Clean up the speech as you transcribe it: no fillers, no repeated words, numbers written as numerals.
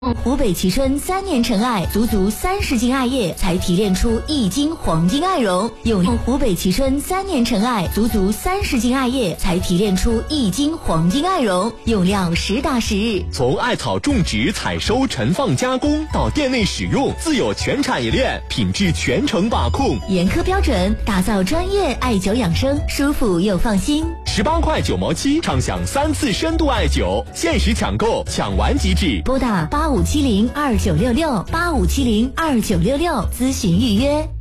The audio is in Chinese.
湖北蕲春3年陈艾，足30斤艾叶才提炼出1斤黄金艾绒。用湖北蕲春3年陈艾，足30斤艾叶才提炼出1斤黄金艾绒，用料实打实。 从艾草种植、采收、陈放、加工到店内使用，自有全产业链，品质全程把控， 严苛标准，打造专业艾灸养生，舒服又放心。 18块9毛7，畅享3次深度艾灸，限时抢购，抢完即止。 拨打85702966，85702966咨询预约。